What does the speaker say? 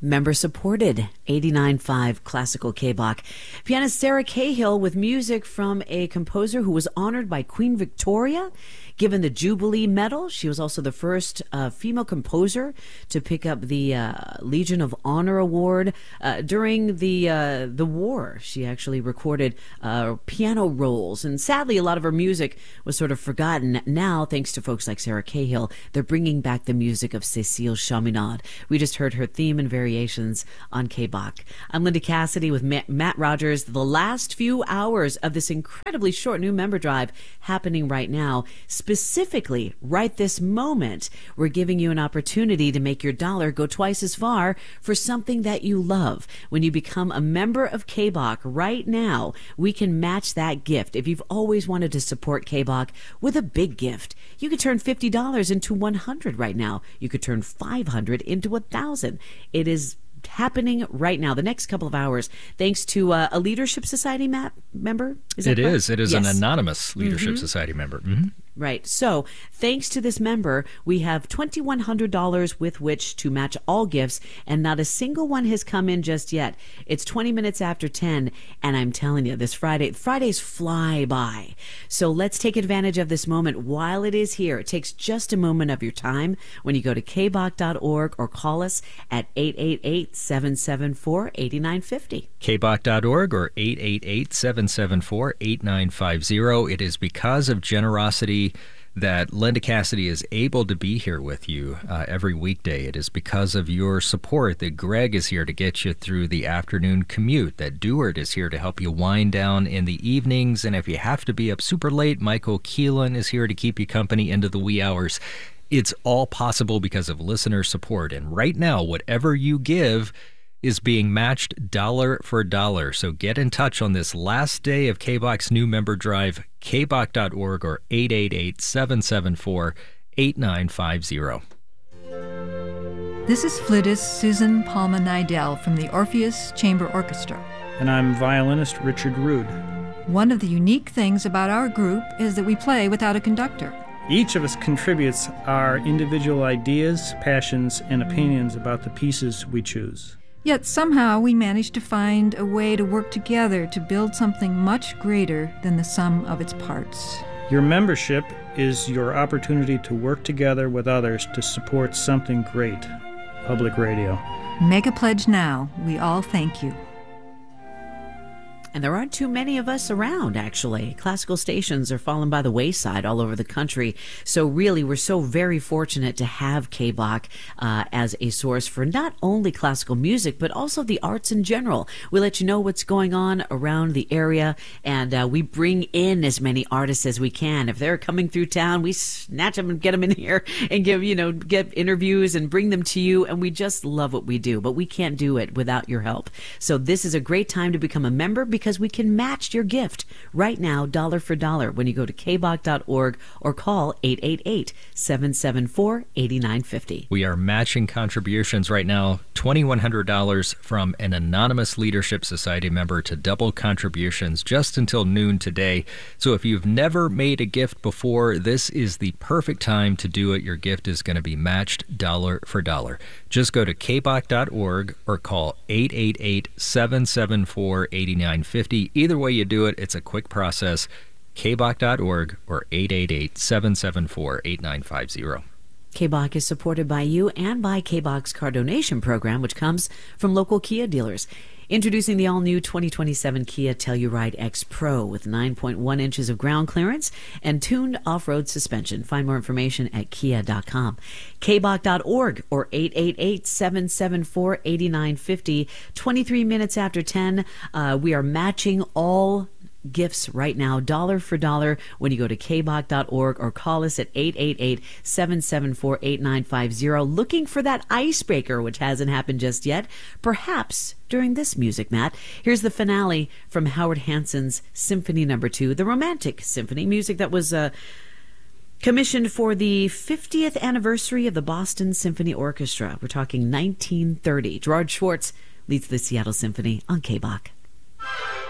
Member-supported 89.5 Classical KBOC. Pianist Sarah Cahill with music from a composer who was honored by Queen Victoria, given the Jubilee Medal. She was also the first female composer to pick up the Legion of Honor Award during the war. She actually recorded piano rolls, and sadly, a lot of her music was sort of forgotten. Now, thanks to folks like Sarah Cahill, they're bringing back the music of Cécile Chaminade. We just heard her theme and variations on KBOC. I'm Linda Cassidy with Matt Rogers. The last few hours of this incredibly short new member drive happening right now. Specifically, right this moment, we're giving you an opportunity to make your dollar go twice as far for something that you love. When you become a member of KBOC right now, we can match that gift. If you've always wanted to support KBOC with a big gift, you could turn $50 into $100 right now. You could turn $500 into $1,000. It is happening right now, the next couple of hours, thanks to a Leadership Society member. It is yes. An anonymous Leadership Society member. Mm-hmm. Right. So thanks to this member, we have $2,100 with which to match all gifts, and not a single one has come in just yet. It's 20 minutes after 10, and I'm telling you, Fridays fly by. So let's take advantage of this moment while it is here. It takes just a moment of your time when you go to kboc.org or call us at 888-774-8950. kboc.org or 888-774-8950. It is because of generosity that Linda Cassidy is able to be here with you every weekday. It is because of your support that Greg is here to get you through the afternoon commute, that Dewart is here to help you wind down in the evenings, and if you have to be up super late, Michael Keelan is here to keep you company into the wee hours. It's all possible because of listener support, and right now, whatever you give is being matched dollar for dollar. So get in touch on this last day of KBOC's new member drive, kboc.org or 888-774-8950. This is flutist Susan Palma Nidell from the Orpheus Chamber Orchestra. And I'm violinist Richard Rood. One of the unique things about our group is that we play without a conductor. Each of us contributes our individual ideas, passions, and opinions about the pieces we choose. Yet somehow we managed to find a way to work together to build something much greater than the sum of its parts. Your membership is your opportunity to work together with others to support something great. Public Radio. Make a pledge now. We all thank you. And there aren't too many of us around, actually. Classical stations are falling by the wayside all over the country. So really, we're so very fortunate to have KBOC as a source for not only classical music, but also the arts in general. We let you know what's going on around the area, and we bring in as many artists as we can. If they're coming through town, we snatch them and get them in here and get interviews and bring them to you. And we just love what we do, but we can't do it without your help. So this is a great time to become a member, because we can match your gift right now, dollar for dollar, when you go to kboc.org or call 888-774-8950. We are matching contributions right now, $2,100 from an anonymous Leadership Society member to double contributions just until noon today. So if you've never made a gift before, this is the perfect time to do it. Your gift is going to be matched dollar for dollar. Just go to kboc.org or call 888-774-8950. Either way you do it, it's a quick process. kboc.org or 888-774-8950. KBOC is supported by you and by KBOC's car donation program, which comes from local Kia dealers. Introducing the all-new 2027 Kia Telluride X Pro with 9.1 inches of ground clearance and tuned off-road suspension. Find more information at kia.com. kboc.org or 888-774-8950. 23 minutes after 10, we are matching all gifts right now, dollar for dollar, when you go to kboc.org or call us at 888-774-8950. Looking for that icebreaker, which hasn't happened just yet. Perhaps during this music, Matt. Here's the finale from Howard Hanson's Symphony No. 2, the Romantic Symphony, music that was commissioned for the 50th anniversary of the Boston Symphony Orchestra. We're talking 1930. Gerard Schwartz leads the Seattle Symphony on KBOC.